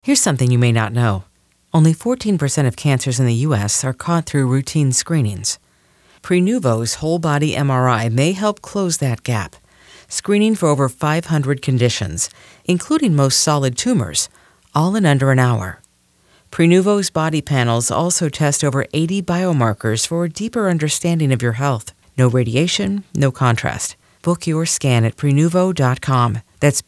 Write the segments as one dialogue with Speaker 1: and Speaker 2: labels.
Speaker 1: Here's something you may not know. Only 14% of cancers in the U.S. are caught through routine screenings. Prenuvo's whole-body MRI may help close that gap, screening for over 500 conditions, including most solid tumors, all in under an hour. Prenuvo's body panels also test over 80 biomarkers for a deeper understanding of your health. No radiation, no contrast. Book your scan at Prenuvo.com. That's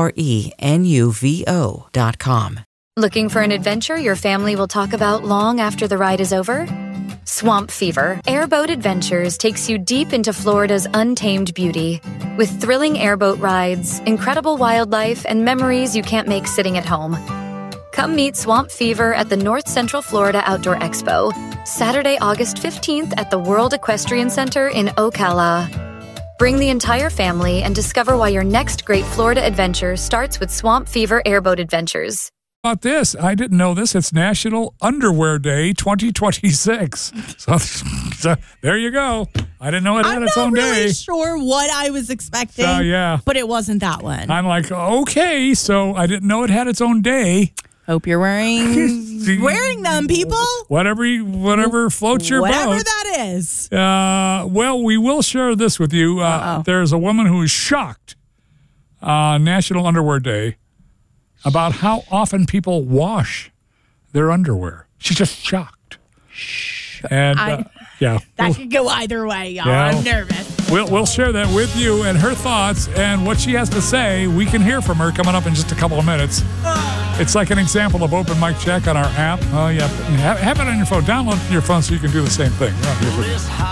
Speaker 1: Prenuvo.com.
Speaker 2: Looking for an adventure your family will talk about long after the ride is over? Swamp Fever Airboat Adventures takes you deep into Florida's untamed beauty. With thrilling airboat rides, incredible wildlife, and memories you can't make sitting at home. Come meet Swamp Fever at the North Central Florida Outdoor Expo, Saturday, August 15th at the World Equestrian Center in Ocala. Bring the entire family and discover why your next great Florida adventure starts with Swamp Fever Airboat Adventures.
Speaker 3: About this, I didn't know this. It's National Underwear Day 2026. So there you go. I didn't know it had its own day.
Speaker 4: I'm not really sure what I was expecting,
Speaker 3: yeah.
Speaker 4: But it wasn't that one.
Speaker 3: I'm like, okay, so I didn't know it had its own day.
Speaker 4: Hope you're wearing them, people.
Speaker 3: Whatever floats your boat.
Speaker 4: Whatever that is.
Speaker 3: Well, we will share this with you. There's a woman who is shocked, National Underwear Day, about how often people wash their underwear. She's just shocked. And yeah,
Speaker 4: that could go either way, y'all.
Speaker 3: Yeah,
Speaker 4: I'm nervous.
Speaker 3: We'll share that with you and her thoughts and what she has to say. We can hear from her coming up in just a couple of minutes. It's like an example of Open Mic Check on our app. Oh yeah, have it on your phone. Download it on your phone so you can do the same thing.